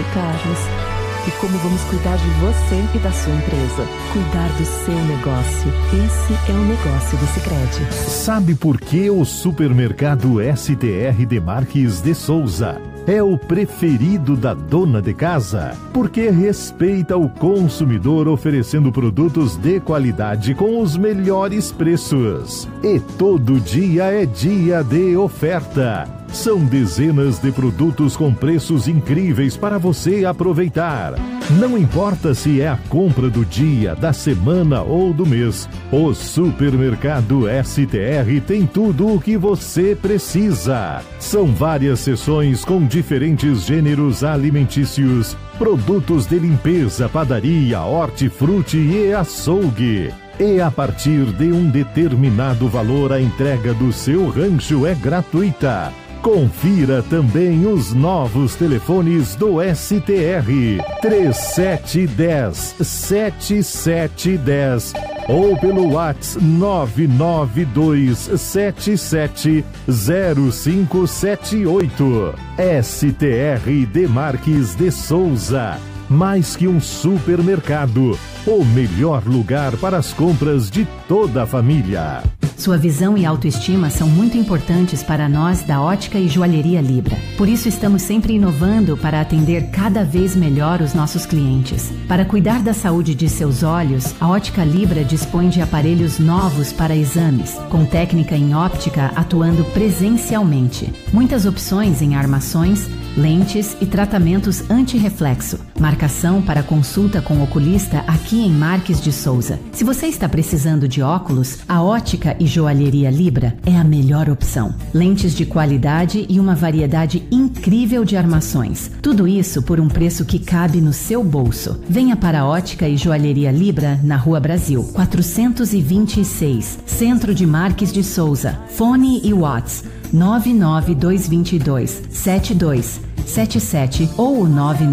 Carlos. E como vamos cuidar de você e da sua empresa? Cuidar do seu negócio. Esse é o negócio do Sicredi. Sabe por que o supermercado STR Demarques de Souza é o preferido da dona de casa? Porque respeita o consumidor, oferecendo produtos de qualidade com os melhores preços. E todo dia é dia de oferta. São dezenas de produtos com preços incríveis para você aproveitar. Não importa se é a compra do dia, da semana ou do mês, o supermercado STR tem tudo o que você precisa. São várias seções com diferentes gêneros alimentícios, produtos de limpeza, padaria, hortifruti e açougue. E a partir de um determinado valor, a entrega do seu rancho é gratuita. Confira também os novos telefones do STR 3710-7710 ou pelo WhatsApp 992770578. STR Demarques de Souza, mais que um supermercado, o melhor lugar para as compras de toda a família. Sua visão e autoestima são muito importantes para nós da Ótica e Joalheria Libra. Por isso estamos sempre inovando para atender cada vez melhor os nossos clientes. Para cuidar da saúde de seus olhos, a Ótica Libra dispõe de aparelhos novos para exames, com técnica em óptica atuando presencialmente. Muitas opções em armações, lentes e tratamentos anti-reflexo. Marcação para consulta com oculista aqui em Marques de Souza. Se você está precisando de óculos, a Ótica e Joalheria Libra é a melhor opção. Lentes de qualidade e uma variedade incrível de armações. Tudo isso por um preço que cabe no seu bolso. Venha para a Ótica e Joalheria Libra na Rua Brasil, 426, Centro de Marques de Souza. Fone e WhatsApp 99222-7277 ou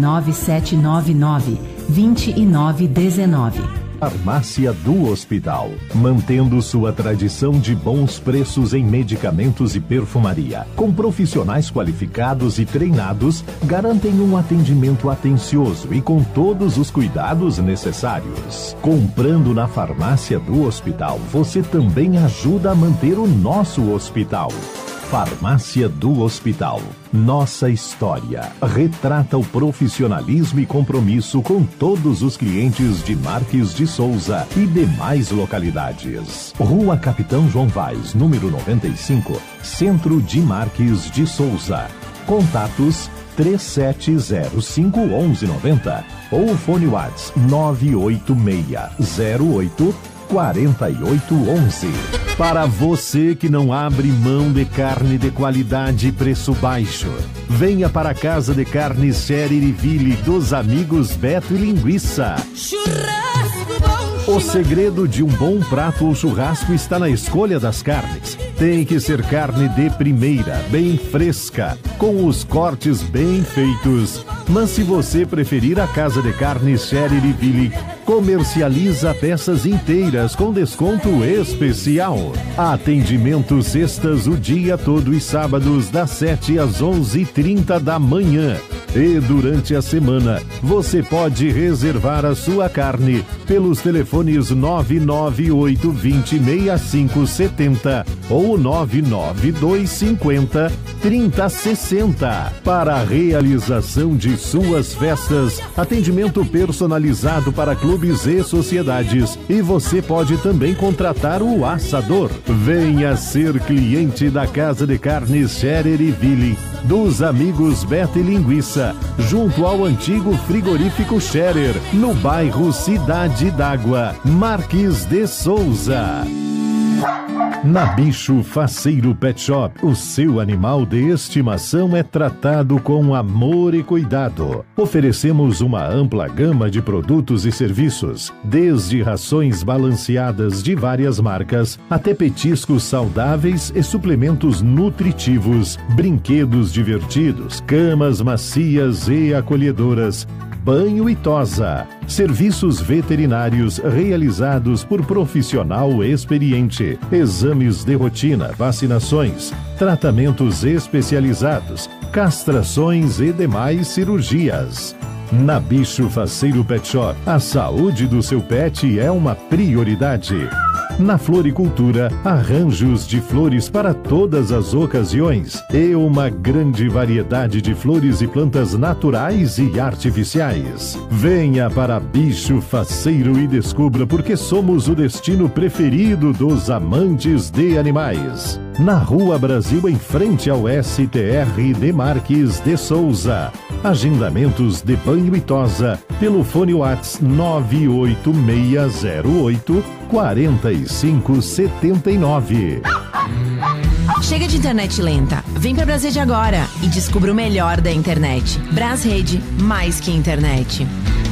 99799-2919. Farmácia do Hospital, mantendo sua tradição de bons preços em medicamentos e perfumaria. Com profissionais qualificados e treinados, garantem um atendimento atencioso e com todos os cuidados necessários. Comprando na Farmácia do Hospital, você também ajuda a manter o nosso hospital. Farmácia do Hospital. Nossa história retrata o profissionalismo e compromisso com todos os clientes de Marques de Souza e demais localidades. Rua Capitão João Vaz, número 95, Centro de Marques de Souza. Contatos 3705-1190 ou fone WhatsApp 98608-4811. Para você que não abre mão de carne de qualidade e preço baixo, venha para a Casa de Carnes Xeririville dos amigos Beto e Linguiça. O segredo de um bom prato ou churrasco está na escolha das carnes. Tem que ser carne de primeira, bem fresca, com os cortes bem feitos. Mas se você preferir, a Casa de Carnes Xeririville comercializa peças inteiras com desconto especial. Atendimento sextas o dia todo e sábados das 7 às 11h30 da manhã. E durante a semana, você pode reservar a sua carne pelos telefones 998206570 ou 99250-3060. Para a realização de suas festas, atendimento personalizado para clubes e sociedades. E você pode também contratar o assador. Venha ser cliente da Casa de Carnes Xeririville, dos amigos Beto e Linguiça, junto ao antigo frigorífico Scherer, no bairro Cidade d'Água, Marques de Souza. Na Bicho Faceiro Pet Shop, o seu animal de estimação é tratado com amor e cuidado. Oferecemos uma ampla gama de produtos e serviços, desde rações balanceadas de várias marcas, até petiscos saudáveis e suplementos nutritivos, brinquedos divertidos, camas macias e acolhedoras, banho e tosa, serviços veterinários realizados por profissional experiente, exames de rotina, vacinações, tratamentos especializados, castrações e demais cirurgias. Na Bicho Faceiro Pet Shop, a saúde do seu pet é uma prioridade. Na floricultura, arranjos de flores para todas as ocasiões e uma grande variedade de flores e plantas naturais e artificiais. Venha para Bicho Faceiro e descubra porque somos o destino preferido dos amantes de animais. Na Rua Brasil, em frente ao STR Demarques de Souza. Agendamentos de banho e tosa pelo fone WhatsApp 98608 4579. Chega de internet lenta. Vem pra Brasrede agora e descubra o melhor da internet. Brasrede, mais que internet.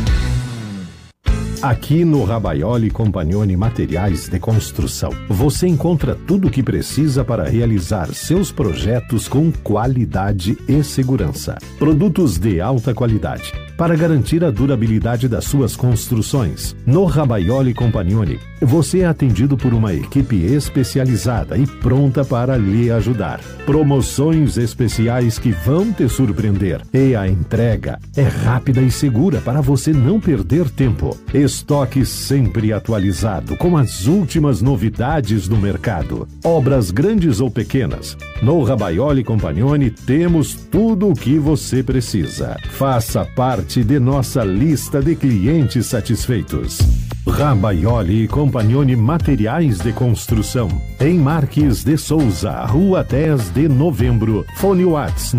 Aqui no Rabaioli Compagnoni Materiais de Construção, você encontra tudo o que precisa para realizar seus projetos com qualidade e segurança. Produtos de alta qualidade para garantir a durabilidade das suas construções. No Rabaioli Compagnoni, você é atendido por uma equipe especializada e pronta para lhe ajudar. Promoções especiais que vão te surpreender. E a entrega é rápida e segura para você não perder tempo. Estoque sempre atualizado com as últimas novidades do mercado. Obras grandes ou pequenas. No Rabaioli Compagnoni temos tudo o que você precisa. Faça parte de nossa lista de clientes satisfeitos. Rabaioli Compagnoni Materiais de Construção. Em Marques de Souza, Rua 10 de Novembro. Fone WhatsApp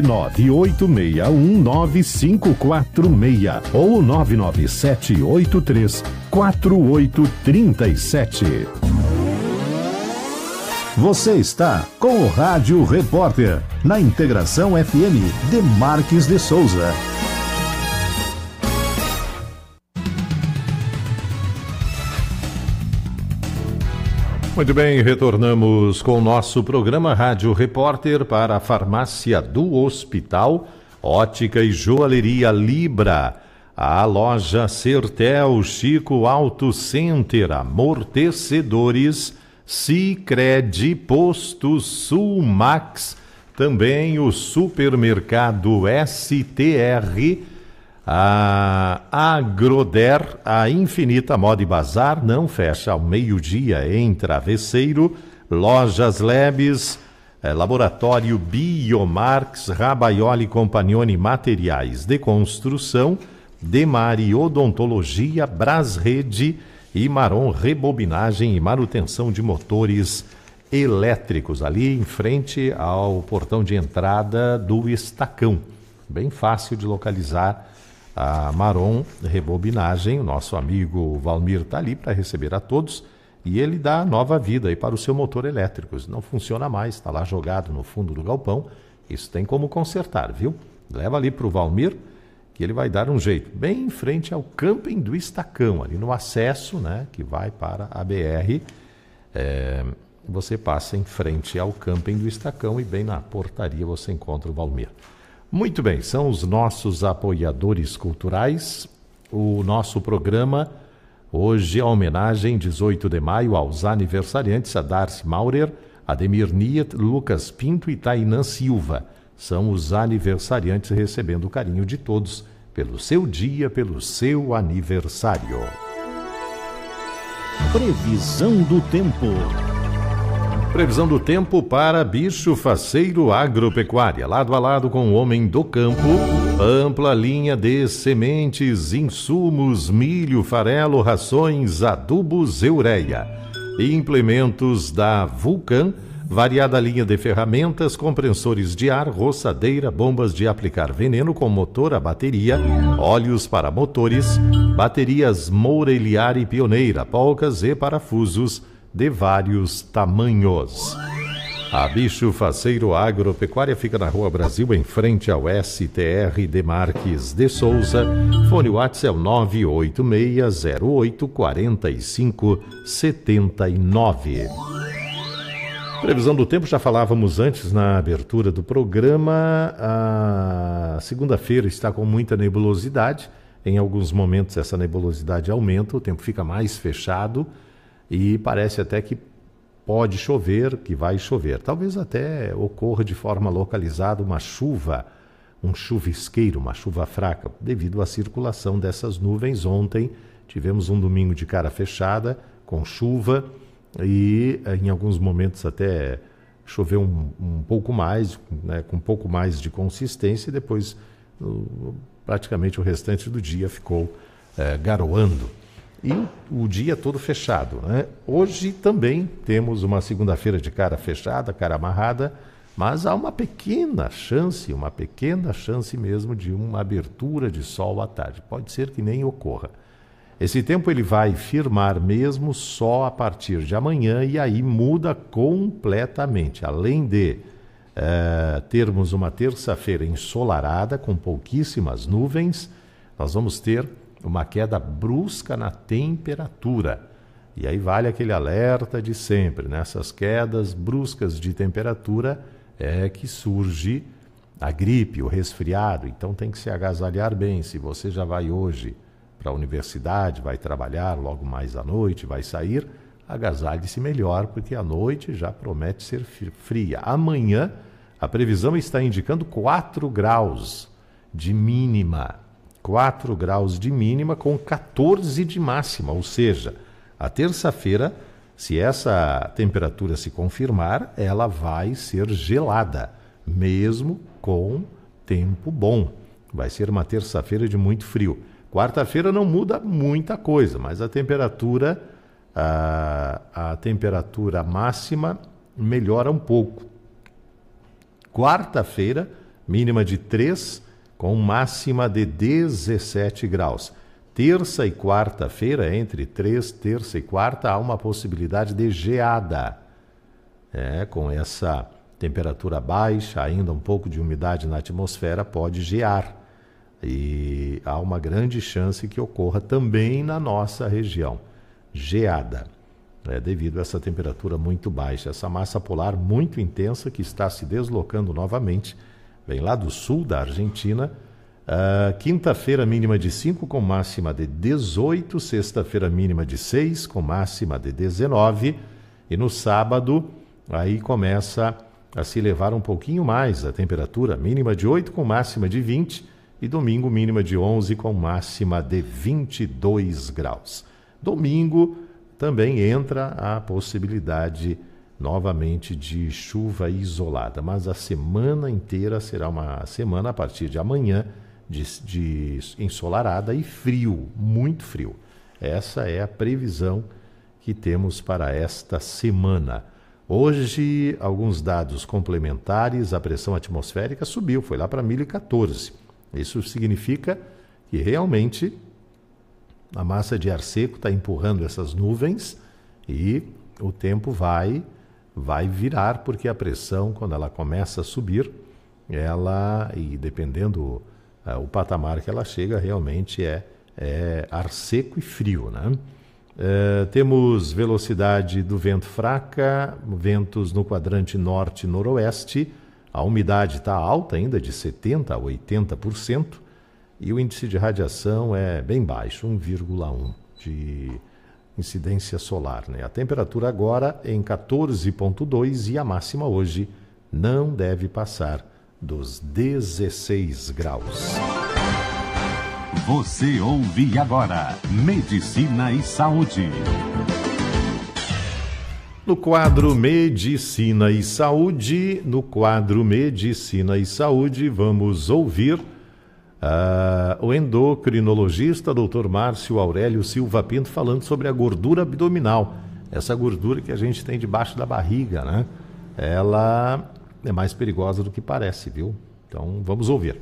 998619546 ou 997834837. Você está com o Rádio Repórter, na Integração FM de Marques de Souza. Muito bem, retornamos com o nosso programa Rádio Repórter para a farmácia do Hospital, Ótica e Joalheria Libra, a loja Sertel, Chico Auto Center, Amortecedores, Sicredi, Posto Sulmax, também o supermercado STR, a Agroder, a Infinita Moda e Bazar, não fecha ao meio-dia em Travesseiro, Lojas Lebes, Laboratório Biomarx, Rabaioli Compagnoni Materiais de Construção, Demari Odontologia, Brasrede e Maron Rebobinagem e Manutenção de Motores Elétricos, ali em frente ao portão de entrada do Estacão. Bem fácil de localizar a Maron Rebobinagem. O nosso amigo Valmir está ali para receber a todos e ele dá nova vida aí para o seu motor elétrico. Não funciona mais, está lá jogado no fundo do galpão. Isso tem como consertar, viu? Leva ali para o Valmir que ele vai dar um jeito. Bem em frente ao camping do Estacão, ali no acesso, né, que vai para a BR. Você passa em frente ao camping do Estacão e bem na portaria você encontra o Valmir. Muito bem, são os nossos apoiadores culturais. O nosso programa, hoje, a homenagem 18 de maio aos aniversariantes, a Darcy Maurer, Ademir Niet, Lucas Pinto e Tainã Silva. São os aniversariantes recebendo o carinho de todos pelo seu dia, pelo seu aniversário. Previsão do tempo. Previsão do tempo para Bicho Faceiro Agropecuária, lado a lado com o homem do campo, ampla linha de sementes, insumos, milho, farelo, rações, adubos e ureia. Implementos da Vulcan, variada linha de ferramentas, compressores de ar, roçadeira, bombas de aplicar veneno com motor a bateria, óleos para motores, baterias Moureliar e Pioneira, polcas e parafusos de vários tamanhos. A Bicho Faceiro Agropecuária fica na Rua Brasil, em frente ao STR Demarques de Souza. Fone WhatsApp é o 986084579. Previsão do tempo, já falávamos antes na abertura do programa. A segunda-feira está com muita nebulosidade. Em alguns momentos essa nebulosidade aumenta, o tempo fica mais fechado e parece até que pode chover, que vai chover. Talvez até ocorra de forma localizada uma chuva um chuvisqueiro, uma chuva fraca, devido à circulação dessas nuvens. Ontem tivemos um domingo de cara fechada, com chuva, e em alguns momentos até choveu um pouco mais, né, com um pouco mais de consistência, e depois praticamente o restante do dia ficou garoando. E o dia todo fechado, né? Hoje também temos uma segunda-feira de cara fechada, cara amarrada, mas há uma pequena chance mesmo de uma abertura de sol à tarde. Pode ser que nem ocorra. Esse tempo ele vai firmar mesmo só a partir de amanhã, e aí muda completamente. Além de termos uma terça-feira ensolarada com pouquíssimas nuvens, nós vamos ter uma queda brusca na temperatura. E aí vale aquele alerta de sempre, nessas quedas bruscas de temperatura é que surge a gripe, o resfriado. Então tem que se agasalhar bem. Se você já vai hoje para a universidade, vai trabalhar logo mais à noite, vai sair, agasalhe-se melhor, porque a noite já promete ser fria. Amanhã a previsão está indicando 4 graus de mínima. 4 graus de mínima com 14 de máxima, ou seja, a terça-feira, se essa temperatura se confirmar, ela vai ser gelada, mesmo com tempo bom. Vai ser uma terça-feira de muito frio. Quarta-feira não muda muita coisa, mas a temperatura máxima melhora um pouco. Quarta-feira, mínima de 3, com máxima de 17 graus. Terça e quarta-feira, entre terça e quarta, há uma possibilidade de geada. Com essa temperatura baixa, ainda um pouco de umidade na atmosfera, pode gear. E há uma grande chance que ocorra também na nossa região. Geada, devido a essa temperatura muito baixa. Essa massa polar muito intensa que está se deslocando novamente, vem lá do sul da Argentina. Quinta-feira mínima de 5 com máxima de 18, sexta-feira mínima de 6 com máxima de 19, e no sábado aí começa a se elevar um pouquinho mais a temperatura, mínima de 8 com máxima de 20, e domingo mínima de 11 com máxima de 22 graus. Domingo também entra a possibilidade novamente de chuva isolada, mas a semana inteira será uma semana a partir de amanhã de ensolarada e frio, muito frio. Essa é a previsão que temos para esta semana. Hoje, alguns dados complementares: a pressão atmosférica subiu, foi lá para 1014. Isso significa que realmente a massa de ar seco está empurrando essas nuvens e o tempo vai virar, porque a pressão, quando ela começa a subir, e dependendo o patamar que ela chega, realmente é ar seco e frio, né? Temos velocidade do vento fraca, ventos no quadrante norte e noroeste, a umidade está alta ainda, de 70% a 80%, e o índice de radiação é bem baixo, 1,1 de incidência solar, né? A temperatura agora em 14,2 e a máxima hoje não deve passar dos 16 graus. Você ouve agora Medicina e Saúde. No quadro Medicina e Saúde, vamos ouvir o endocrinologista Dr. Márcio Aurélio Silva Pinto falando sobre a gordura abdominal. Essa gordura que a gente tem debaixo da barriga, né? Ela é mais perigosa do que parece, viu? Então, vamos ouvir.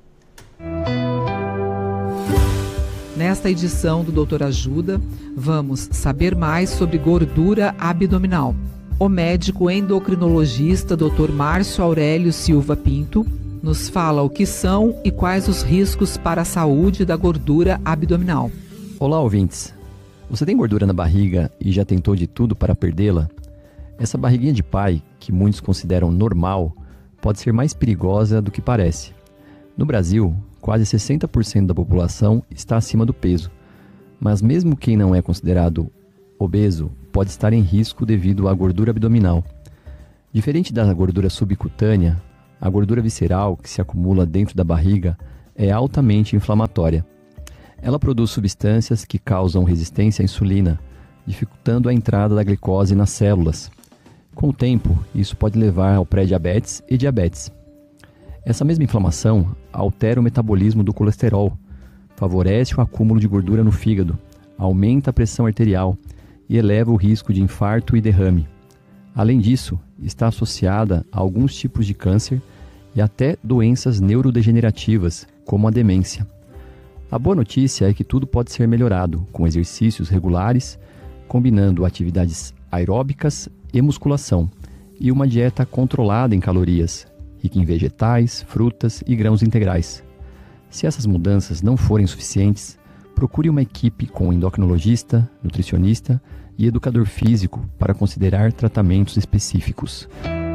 Nesta edição do Doutor Ajuda, vamos saber mais sobre gordura abdominal. O médico endocrinologista Dr. Márcio Aurélio Silva Pinto nos fala o que são e quais os riscos para a saúde da gordura abdominal. Olá, ouvintes. Você tem gordura na barriga e já tentou de tudo para perdê-la? Essa barriguinha de pai, que muitos consideram normal, pode ser mais perigosa do que parece. No Brasil, quase 60% da população está acima do peso, mas mesmo quem não é considerado obeso pode estar em risco devido à gordura abdominal. Diferente da gordura subcutânea, A gordura visceral que se acumula dentro da barriga é altamente inflamatória. Ela produz substâncias que causam resistência à insulina, dificultando a entrada da glicose nas células. Com o tempo, isso pode levar ao pré-diabetes e diabetes. Essa mesma inflamação altera o metabolismo do colesterol, favorece o acúmulo de gordura no fígado, aumenta a pressão arterial e eleva o risco de infarto e derrame. Além disso, está associada a alguns tipos de câncer e até doenças neurodegenerativas, como a demência. A boa notícia é que tudo pode ser melhorado com exercícios regulares, combinando atividades aeróbicas e musculação, e uma dieta controlada em calorias, rica em vegetais, frutas e grãos integrais. Se essas mudanças não forem suficientes, procure uma equipe com endocrinologista, nutricionista e educador físico para considerar tratamentos específicos.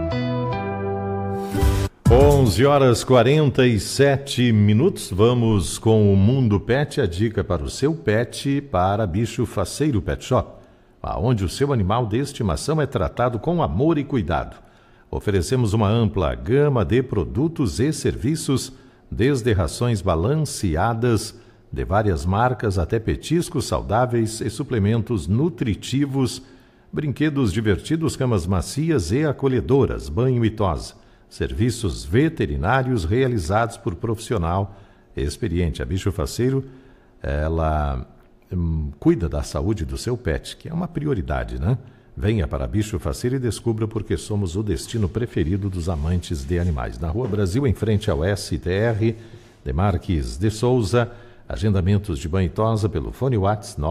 11h47. Vamos com o Mundo Pet, a dica para o seu pet para Bicho Faceiro Pet Shop, onde o seu animal de estimação é tratado com amor e cuidado. Oferecemos uma ampla gama de produtos e serviços, desde rações balanceadas de várias marcas até petiscos saudáveis e suplementos nutritivos, brinquedos divertidos, camas macias e acolhedoras, banho e tosa. Serviços veterinários realizados por profissional experiente. A Bicho Faceiro, ela cuida da saúde do seu pet, que é uma prioridade, né? Venha para a Bicho Faceiro e descubra porque somos o destino preferido dos amantes de animais. Na Rua Brasil, em frente ao STR, de Marques de Souza. Agendamentos de banho e tosa pelo fone WhatsApp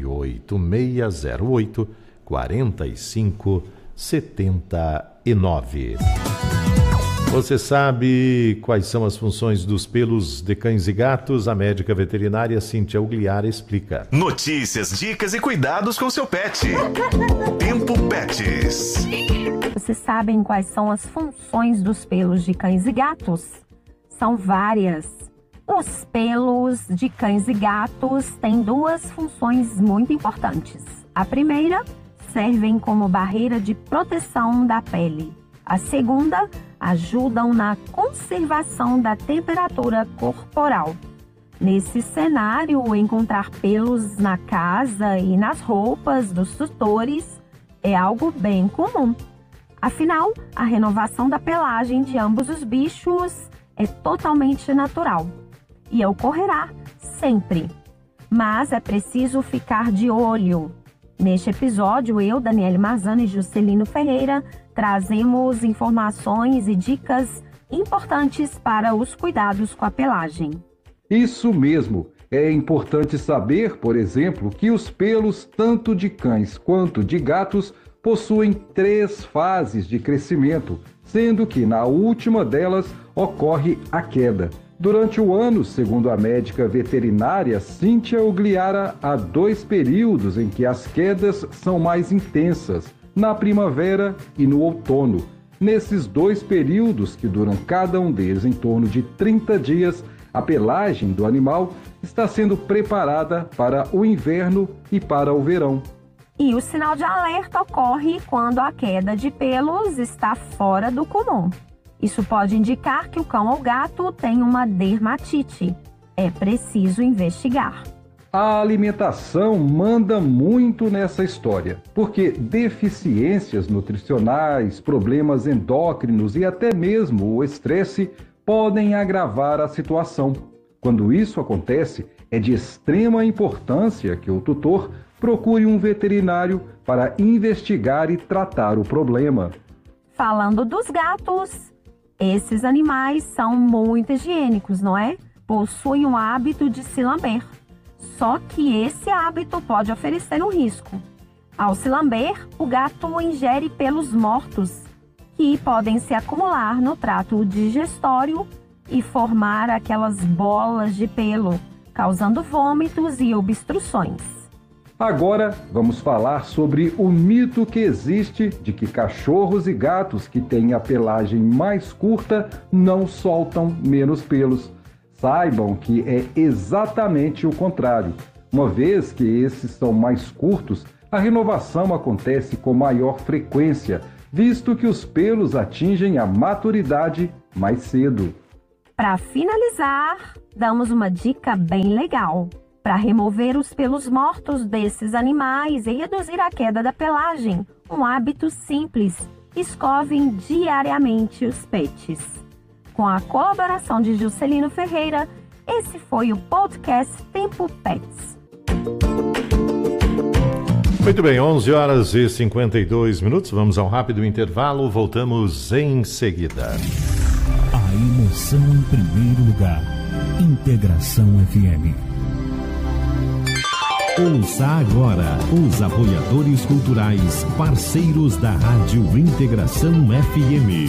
98608 4579. Você sabe quais são as funções dos pelos de cães e gatos? A médica veterinária Cíntia Ugliar explica. Notícias, dicas e cuidados com seu pet. Tempo Pets. Vocês sabem quais são as funções dos pelos de cães e gatos? São várias. Os pelos de cães e gatos têm duas funções muito importantes. A primeira, servem como barreira de proteção da pele. A segunda, ajudam na conservação da temperatura corporal. Nesse cenário, encontrar pelos na casa e nas roupas dos tutores é algo bem comum. Afinal, a renovação da pelagem de ambos os bichos é totalmente natural e ocorrerá sempre. Mas é preciso ficar de olho. Neste episódio, eu, Daniele Marzano e Juscelino Ferreira, trazemos informações e dicas importantes para os cuidados com a pelagem. Isso mesmo. É importante saber, por exemplo, que os pelos, tanto de cães quanto de gatos, possuem 3 fases de crescimento, sendo que na última delas ocorre a queda. Durante o ano, segundo a médica veterinária Cíntia Ugliara, há 2 períodos em que as quedas são mais intensas, na primavera e no outono. Nesses 2 períodos, que duram cada um deles em torno de 30 dias, a pelagem do animal está sendo preparada para o inverno e para o verão. E o sinal de alerta ocorre quando a queda de pelos está fora do comum. Isso pode indicar que o cão ou gato tem uma dermatite. É preciso investigar. A alimentação manda muito nessa história, porque deficiências nutricionais, problemas endócrinos e até mesmo o estresse podem agravar a situação. Quando isso acontece, é de extrema importância que o tutor procure um veterinário para investigar e tratar o problema. Falando dos gatos, esses animais são muito higiênicos, não é? Possuem o hábito de se lamber. Só que esse hábito pode oferecer um risco. Ao se lamber, o gato ingere pelos mortos, que podem se acumular no trato digestório e formar aquelas bolas de pelo, causando vômitos e obstruções. Agora vamos falar sobre o mito que existe de que cachorros e gatos que têm a pelagem mais curta não soltam menos pelos. Saibam que é exatamente o contrário. Uma vez que esses são mais curtos, a renovação acontece com maior frequência visto que os pelos atingem a maturidade mais cedo. Para finalizar, damos uma dica bem legal. Para remover os pelos mortos desses animais e reduzir a queda da pelagem, um hábito simples: escovem diariamente os pets. Com a colaboração de Juscelino Ferreira, esse foi o podcast Tempo Pets. Muito bem, 11h52. Vamos a um rápido intervalo. Voltamos em seguida. A emoção em primeiro lugar. Integração FM. Ouça agora os apoiadores culturais, parceiros da Rádio Integração FM.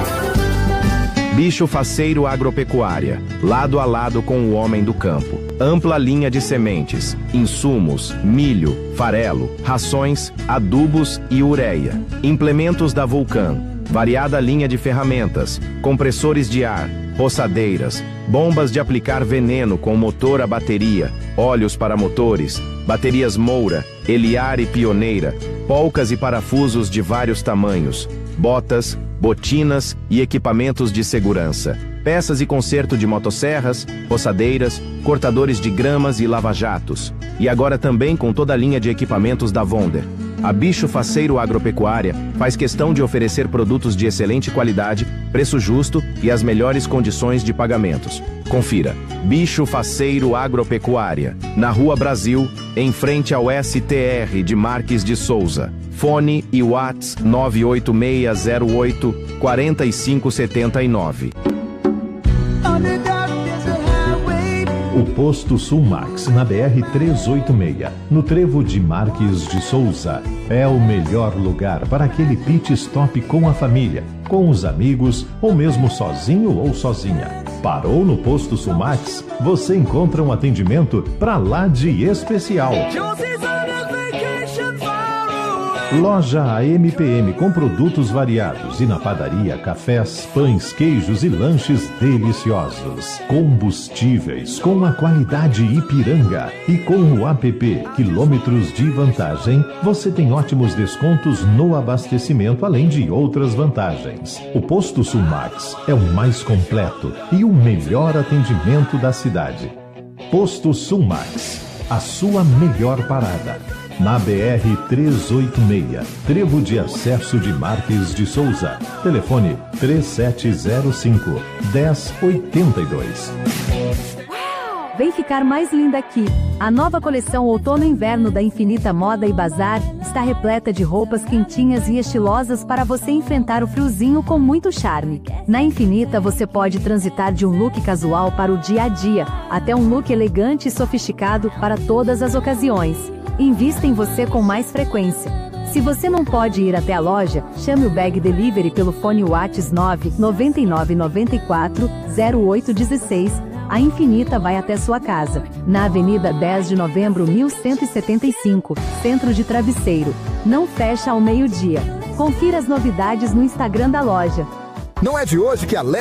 Bicho Faceiro Agropecuária, lado a lado com o homem do campo. Ampla linha de sementes, insumos, milho, farelo, rações, adubos e ureia. Implementos da Vulcan, variada linha de ferramentas, compressores de ar, roçadeiras, bombas de aplicar veneno com motor a bateria, óleos para motores, baterias Moura, Eliar e Pioneira, polcas e parafusos de vários tamanhos, botas, botinas e equipamentos de segurança, peças e conserto de motosserras, roçadeiras, cortadores de gramas e lava-jatos. E agora também com toda a linha de equipamentos da Wonder. A Bicho Faceiro Agropecuária faz questão de oferecer produtos de excelente qualidade, preço justo e as melhores condições de pagamentos. Confira. Bicho Faceiro Agropecuária, na Rua Brasil, em frente ao STR de Marques de Souza. Fone e Whats 98608-4579. O Posto Sulmax, na BR-386, no trevo de Marques de Souza. É o melhor lugar para aquele pit stop com a família, com os amigos ou mesmo sozinho ou sozinha. Parou no Posto Sulmax? Você encontra um atendimento pra lá de especial. Loja AMPM com produtos variados e na padaria, cafés, pães, queijos e lanches deliciosos. Combustíveis com a qualidade Ipiranga e com o app Quilômetros de Vantagem, você tem ótimos descontos no abastecimento, além de outras vantagens. O Posto Sulmax é o mais completo e o melhor atendimento da cidade. Posto Sulmax, a sua melhor parada. Na BR-386, trevo de acesso de Marques de Souza. Telefone 3705-1082. Vem ficar mais linda aqui. A nova coleção Outono e Inverno da Infinita Moda e Bazar está repleta de roupas quentinhas e estilosas para você enfrentar o friozinho com muito charme. Na Infinita você pode transitar de um look casual para o dia a dia, até um look elegante e sofisticado para todas as ocasiões. Invista em você com mais frequência. Se você não pode ir até a loja, chame o Bag Delivery pelo fone WhatsApp 99994-0816. A Infinita vai até sua casa. Na Avenida 10 de Novembro, 1175, Centro de Travesseiro. Não fecha ao meio-dia. Confira as novidades no Instagram da loja. Não é de hoje que a